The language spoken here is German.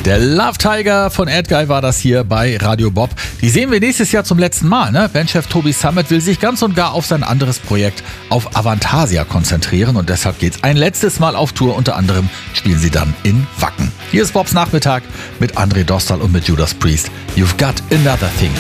Der Love Tiger von Edguy war das hier bei Radio Bob. Die sehen wir nächstes Jahr zum letzten Mal. Ne? Bandchef Toby Summit will sich ganz und gar auf sein anderes Projekt auf Avantasia konzentrieren und deshalb geht's ein letztes Mal auf Tour. Unter anderem spielen sie dann in Wacken. Hier ist Bobs Nachmittag mit André Dostal und mit Judas Priest. You've got another thing.